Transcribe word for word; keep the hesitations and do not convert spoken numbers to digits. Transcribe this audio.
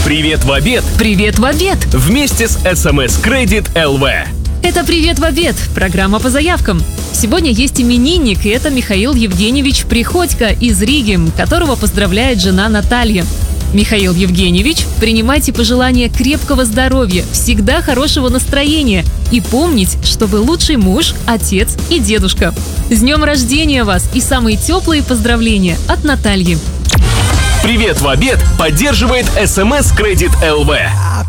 Привет в обед Привет в обед! вместе с эс эм эс Credit эл ви. Это «Привет в обед» – программа по заявкам. Сегодня есть именинник, и это Михаил Евгеньевич Приходько из Риги, которого поздравляет жена Наталья. Михаил Евгеньевич, принимайте пожелания крепкого здоровья, всегда хорошего настроения и помнить, что вы лучший муж, отец и дедушка. С днем рождения вас и самые теплые поздравления от Натальи. Привет в обед поддерживает эс эм эс Credit эл ви.